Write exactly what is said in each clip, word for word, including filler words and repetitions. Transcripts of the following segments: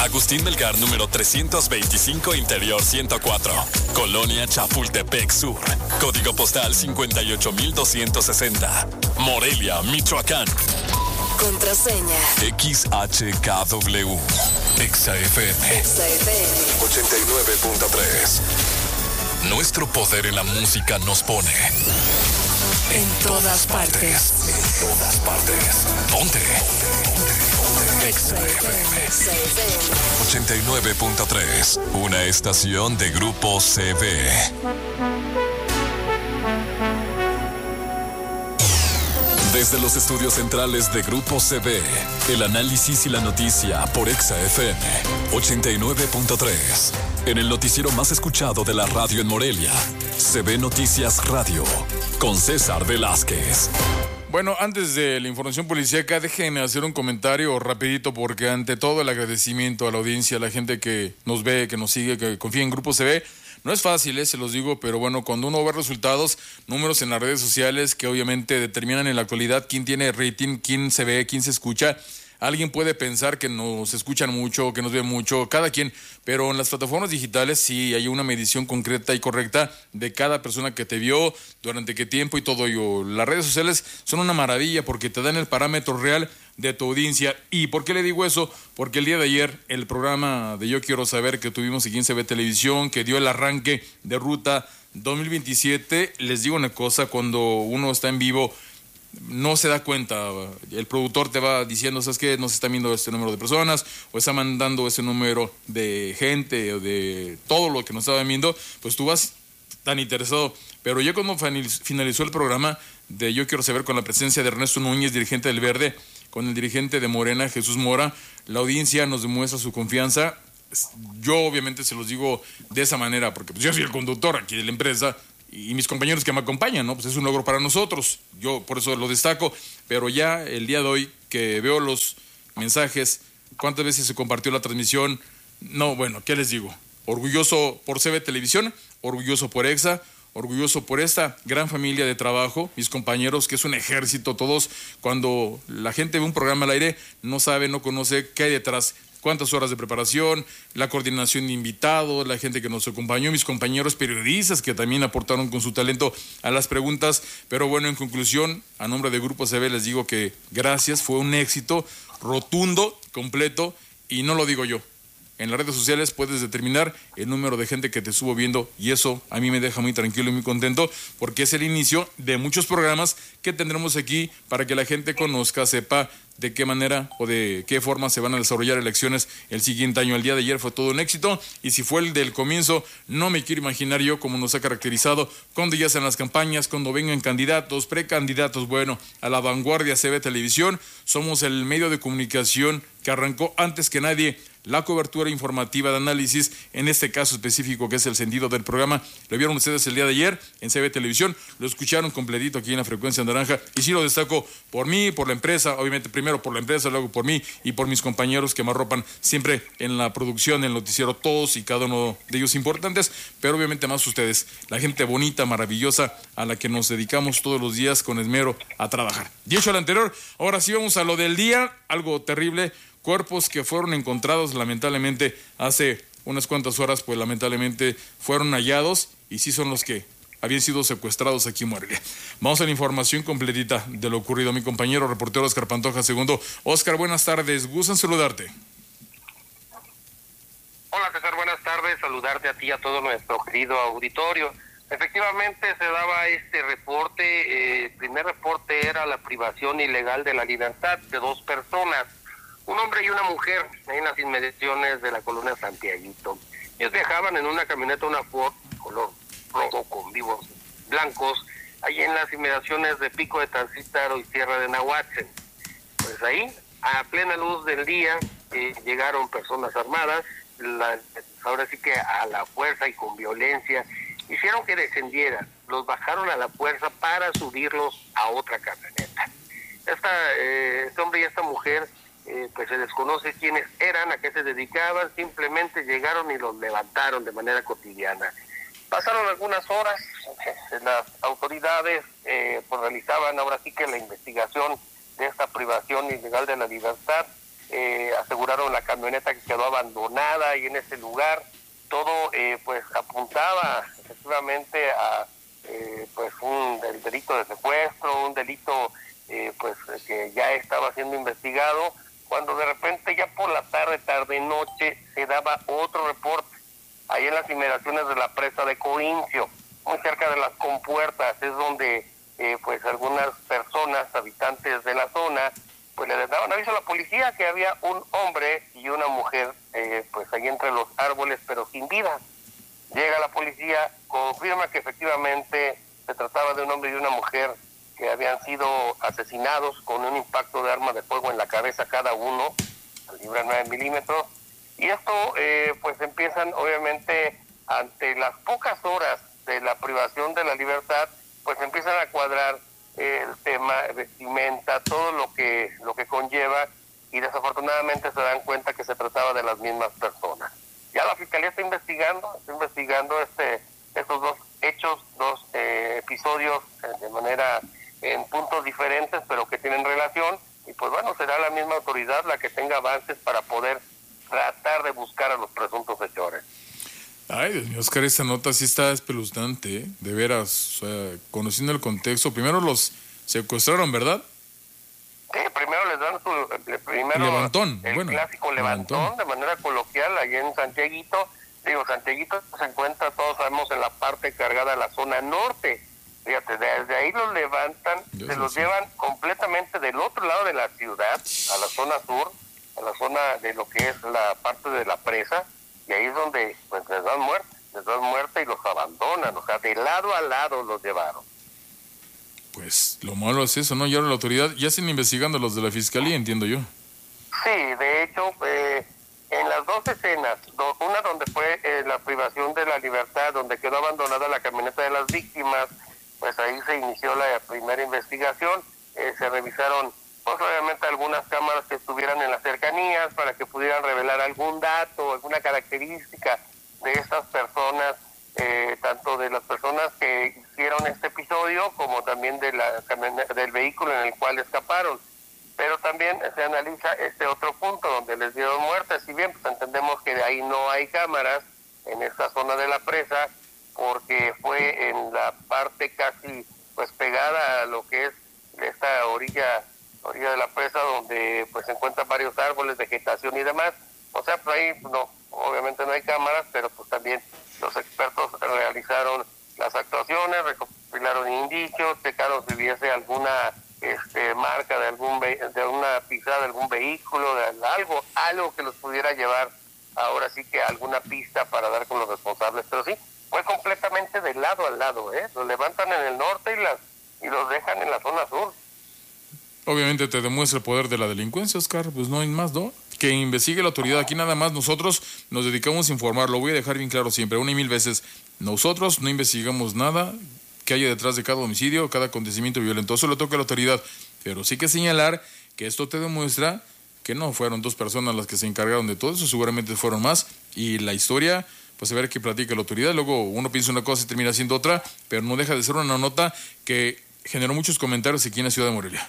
Agustín Melgar, número trescientos veinticinco, Interior ciento cuatro. Colonia Chapultepec Sur. Código postal cincuenta y ocho mil doscientos sesenta. Morelia, Michoacán. Contraseña X H K W. Exa F M. Exa F M ochenta y nueve punto tres. Nuestro poder en la música nos pone en todas partes. En todas partes. Ponte. Exa F M ochenta y nueve punto tres. Una estación de Grupo C V. Desde los estudios centrales de Grupo C V, el análisis y la noticia por Exa F M ochenta y nueve punto tres. En el noticiero más escuchado de la radio en Morelia, C V Noticias Radio, con César Velázquez. Bueno, antes de la información policíaca, déjenme hacer un comentario rapidito, porque ante todo el agradecimiento a la audiencia, a la gente que nos ve, que nos sigue, que confía en Grupo C V. No es fácil, eh, se los digo, pero bueno, cuando uno ve resultados, números en las redes sociales que obviamente determinan en la actualidad quién tiene rating, quién se ve, quién se escucha. Alguien puede pensar que nos escuchan mucho, que nos ven mucho, cada quien, pero en las plataformas digitales sí hay una medición concreta y correcta de cada persona que te vio, durante qué tiempo y todo ello. Las redes sociales son una maravilla porque te dan el parámetro real de tu audiencia. ¿Y por qué le digo eso? Porque el día de ayer el programa de Yo Quiero Saber que tuvimos aquí en C V Televisión, que dio el arranque de Ruta dos mil veintisiete, les digo una cosa, cuando uno está en vivo no se da cuenta, el productor te va diciendo, ¿sabes qué? No se está viendo este número de personas, o está mandando ese número de gente, o de todo lo que nos estaba viendo, pues tú vas tan interesado. Pero ya cuando finalizó el programa de Yo Quiero Saber, con la presencia de Ernesto Núñez, dirigente del Verde, con el dirigente de Morena, Jesús Mora, la audiencia nos demuestra su confianza. Yo obviamente se los digo de esa manera, porque pues yo soy el conductor aquí de la empresa, y mis compañeros que me acompañan, ¿no? Pues es un logro para nosotros, yo por eso lo destaco, pero ya el día de hoy que veo los mensajes, cuántas veces se compartió la transmisión, no, bueno, ¿qué les digo? Orgulloso por C V Televisión, orgulloso por Exa, orgulloso por esta gran familia de trabajo, mis compañeros, que es un ejército, todos, cuando la gente ve un programa al aire, no sabe, no conoce qué hay detrás. Cuántas horas de preparación, la coordinación de invitados, la gente que nos acompañó, mis compañeros periodistas que también aportaron con su talento a las preguntas. Pero bueno, en conclusión, a nombre de Grupo C V les digo que gracias, fue un éxito rotundo, completo, y no lo digo yo. En las redes sociales puedes determinar el número de gente que te estuvo viendo, y eso a mí me deja muy tranquilo y muy contento, porque es el inicio de muchos programas que tendremos aquí para que la gente conozca, sepa de qué manera o de qué forma se van a desarrollar elecciones el siguiente año. El día de ayer fue todo un éxito, y si fue el del comienzo, no me quiero imaginar yo cómo nos ha caracterizado cuando ya sean las campañas, cuando vengan candidatos, precandidatos. Bueno, a la vanguardia C V Televisión, somos el medio de comunicación que arrancó antes que nadie la cobertura informativa de análisis, en este caso específico que es el sentido del programa. Lo vieron ustedes el día de ayer en C V Televisión, lo escucharon completito aquí en la frecuencia naranja, y sí lo destaco por mí, por la empresa, obviamente primero por la empresa, luego por mí y por mis compañeros que me arropan siempre en la producción, en el noticiero, todos y cada uno de ellos importantes, pero obviamente más ustedes, la gente bonita, maravillosa, a la que nos dedicamos todos los días con esmero a trabajar. Dicho lo anterior, ahora sí vamos a lo del día, algo terrible. Cuerpos que fueron encontrados lamentablemente hace unas cuantas horas, pues lamentablemente fueron hallados, y sí son los que habían sido secuestrados aquí en Morelia. Vamos a la información completita de lo ocurrido. Mi compañero reportero Oscar Pantoja segundo. Oscar, buenas tardes, gusto en saludarte. Hola César, buenas tardes, saludarte a ti y a todo nuestro querido auditorio. Efectivamente se daba este reporte, eh, el primer reporte era la privación ilegal de la libertad de dos personas, un hombre y una mujer, en las inmediaciones de la colonia Santiaguito. Ellos viajaban en una camioneta, una Ford, color rojo con vivos blancos, ahí en las inmediaciones de Pico de Tancítaro y Sierra de Nahuatzen. Pues ahí, a plena luz del día, eh, llegaron personas armadas, la, ahora sí que a la fuerza y con violencia, hicieron que descendieran, los bajaron a la fuerza para subirlos a otra camioneta. Esta, eh, este hombre y esta mujer, Eh, pues se desconoce quiénes eran, a qué se dedicaban, simplemente llegaron y los levantaron de manera cotidiana. Pasaron algunas horas, eh, las autoridades eh, pues realizaban ahora sí que la investigación de esta privación ilegal de la libertad. eh, aseguraron la camioneta que quedó abandonada y en ese lugar todo eh, pues apuntaba efectivamente a eh, pues un el delito de secuestro, un delito eh, pues que ya estaba siendo investigado, cuando de repente ya por la tarde, tarde, noche, se daba otro reporte, ahí en las inmediaciones de la presa de Corincio, muy cerca de las compuertas, es donde eh, pues algunas personas, habitantes de la zona, pues le daban aviso a la policía que había un hombre y una mujer, eh, pues ahí entre los árboles, pero sin vida. Llega la policía, confirma que efectivamente se trataba de un hombre y una mujer que habían sido asesinados con un impacto de arma de fuego en la cabeza cada uno, calibre nueve milímetros, y esto eh, pues empiezan obviamente ante las pocas horas de la privación de la libertad, pues empiezan a cuadrar eh, el tema vestimenta, todo lo que lo que conlleva, y desafortunadamente se dan cuenta que se trataba de las mismas personas. Ya la fiscalía está investigando, está investigando este estos dos hechos, dos eh, episodios eh, de manera en puntos diferentes, pero que tienen relación, y pues bueno, será la misma autoridad la que tenga avances para poder tratar de buscar a los presuntos hechores. Ay, Dios mío, Oscar, esta nota sí está espeluznante, ¿eh? De veras, o sea, conociendo el contexto, primero los secuestraron, ¿verdad? Sí, primero les dan su, primero levantón, el bueno, clásico levantón, levantón, de manera coloquial, allá en Santiaguito. Digo, Santiaguito se encuentra, todos sabemos, en la parte cargada de la zona norte. Fíjate, desde ahí los levantan, Dios se los sé. llevan completamente del otro lado de la ciudad, a la zona sur, a la zona de lo que es la parte de la presa, y ahí es donde pues les dan muerte, les dan muerte y los abandonan, o sea, de lado a lado los llevaron. Pues lo malo es eso, ¿no? Y ahora la autoridad ya están investigando los de la fiscalía, entiendo yo. Sí, de hecho, eh, en las dos escenas, do, una donde fue eh, la privación de la libertad, donde quedó abandonada la camioneta de las víctimas, pues ahí se inició la primera investigación, eh, se revisaron pues obviamente algunas cámaras que estuvieran en las cercanías para que pudieran revelar algún dato, alguna característica de estas personas, eh, tanto de las personas que hicieron este episodio como también de la del vehículo en el cual escaparon. Pero también se analiza este otro punto donde les dieron muerte, si bien pues entendemos que de ahí no hay cámaras en esta zona de la presa, porque fue en la parte casi pues pegada a lo que es esta orilla orilla de la presa, donde pues se encuentran varios árboles, vegetación y demás. O sea, pues ahí no, obviamente no hay cámaras, pero pues también los expertos realizaron las actuaciones, recopilaron indicios, checaron si hubiese alguna este marca de algún ve- de una pisada de algún vehículo, de algo, algo que los pudiera llevar ahora sí que a alguna pista para dar con los responsables. Pero sí, fue completamente de lado a lado, ¿eh? Los levantan en el norte y las y los dejan en la zona sur. Obviamente te demuestra el poder de la delincuencia, Oscar, pues no hay más, ¿no? Que investigue la autoridad. Aquí nada más nosotros nos dedicamos a informar, lo voy a dejar bien claro siempre, una y mil veces. Nosotros no investigamos nada que haya detrás de cada homicidio, cada acontecimiento violento, eso lo toca a la autoridad. Pero sí que señalar que esto te demuestra que no fueron dos personas las que se encargaron de todo eso, seguramente fueron más, y la historia, pues a ver qué platica la autoridad. Luego uno piensa una cosa y termina siendo otra, pero no deja de ser una nota que generó muchos comentarios aquí en la ciudad de Morelia.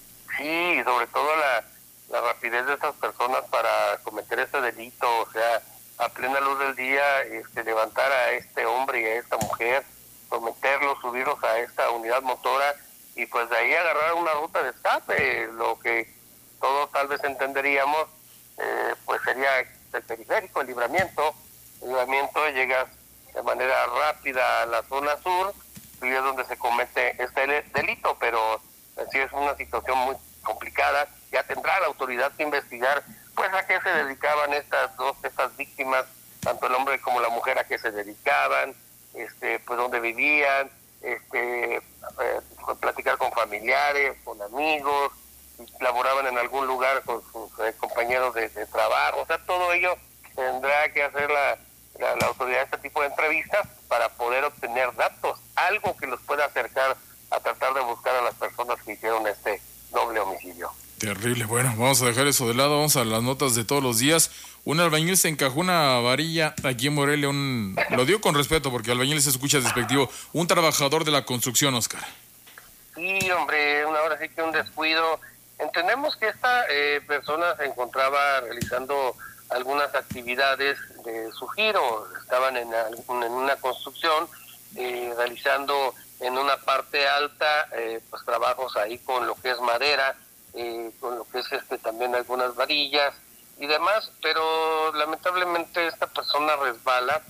Sí, sobre todo la, la rapidez de estas personas para cometer este delito, o sea, a plena luz del día, este, levantar a este hombre y a esta mujer, someterlos, subirlos a esta unidad motora y pues de ahí agarrar una ruta de escape. Lo que todos tal vez entenderíamos, eh, pues sería el periférico, el libramiento. El libramiento llegas de manera rápida a la zona sur y es donde se comete este delito, pero sí es una situación muy complicada. Ya tendrá la autoridad que investigar pues a qué se dedicaban estas dos estas víctimas, tanto el hombre como la mujer, a qué se dedicaban, este pues dónde vivían, este eh, platicar con familiares, con amigos, si laboraban en algún lugar con sus eh, compañeros de, de trabajo. O sea, todo ello tendrá que hacer la, la, la autoridad este tipo de entrevistas para poder obtener datos, algo que los pueda acercar a tratar de buscar a las personas que hicieron este doble homicidio. Terrible. Bueno, vamos a dejar eso de lado, vamos a las notas de todos los días. Un albañil se encajó una varilla aquí en Morelia, un... lo digo con respeto porque albañil se escucha despectivo, un trabajador de la construcción, Oscar. Sí, hombre, una hora sí que un descuido Entendemos que esta eh, persona se encontraba realizando algunas actividades de su giro, estaban en, en una construcción, eh, realizando en una parte alta eh, pues trabajos ahí con lo que es madera, eh, con lo que es este también algunas varillas y demás, pero lamentablemente esta persona resbala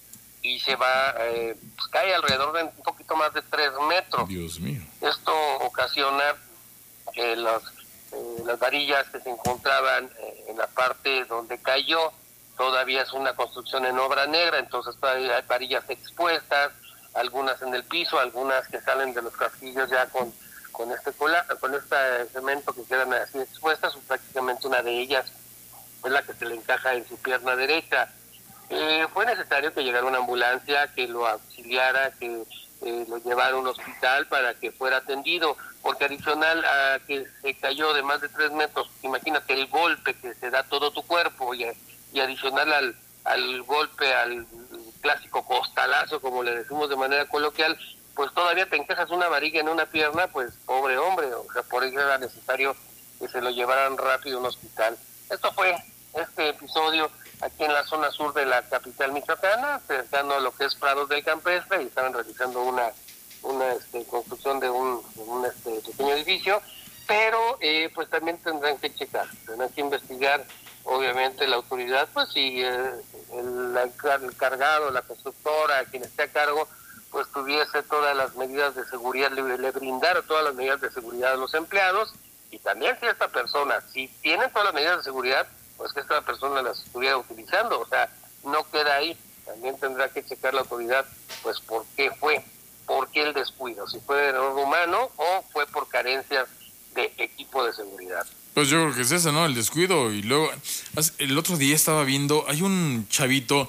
y se va, eh, pues cae alrededor de un poquito más de tres metros. Dios mío. Esto ocasiona que los, eh, las varillas que se encontraban eh, en la parte donde cayó, todavía es una construcción en obra negra, entonces todavía hay varillas expuestas, algunas en el piso, algunas que salen de los casquillos ya con, con este cola, con este cemento que quedan así expuestas, prácticamente una de ellas es la que se le encaja en su pierna derecha. Eh, fue necesario que llegara una ambulancia, que lo auxiliara, que eh, lo llevara a un hospital para que fuera atendido, porque adicional a que se cayó de más de tres metros, imagínate el golpe que se da a todo tu cuerpo y, y adicional al, al golpe, al clásico costalazo, como le decimos de manera coloquial, pues todavía te encajas una varilla en una pierna, pues pobre hombre, o sea, por eso era necesario que se lo llevaran rápido a un hospital. Esto fue este episodio aquí en la zona sur de la capital michoacana, cercano a lo que es Prados del Campestre, y estaban realizando una una este, construcción de un, un este, pequeño edificio, pero eh, pues también tendrán que checar, tendrán que investigar, obviamente la autoridad, pues si eh, el, el cargado, la constructora, quien esté a cargo, pues tuviese todas las medidas de seguridad, le, le brindara todas las medidas de seguridad a los empleados, y también si esta persona, si tiene todas las medidas de seguridad, pues que esta persona las estuviera utilizando, o sea, no queda ahí, también tendrá que checar la autoridad, pues por qué fue, por qué el descuido, si fue de error humano o fue por carencias de equipo de seguridad. Pues yo creo que es eso, ¿no? El descuido. Y luego, el otro día estaba viendo, hay un chavito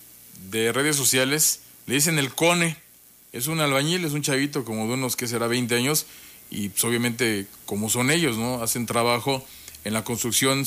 de redes sociales, le dicen el Cone, es un albañil, es un chavito como de unos, que será veinte años, y pues obviamente como son ellos, ¿no? Hacen trabajo en la construcción